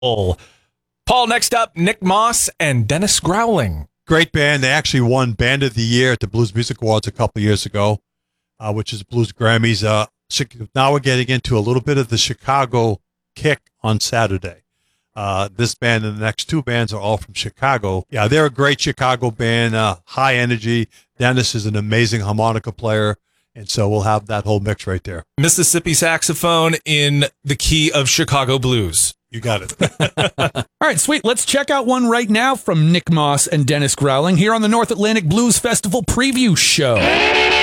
Paul, next up, Nick Moss and Dennis Growling. Great band. They actually won Band of the Year at the Blues Music Awards a couple years ago, which is Blues Grammys. Now we're getting into a little bit of the Chicago kick on Saturday. This band and the next two bands are all from Chicago. Yeah, they're a great Chicago band, high energy. Dennis is an amazing harmonica player, and so we'll have that whole mix right there. Mississippi saxophone in the key of Chicago blues. You got it. All right, sweet. Let's check out one right now from Nick Moss and Dennis Growling here on the North Atlantic Blues Festival Preview Show.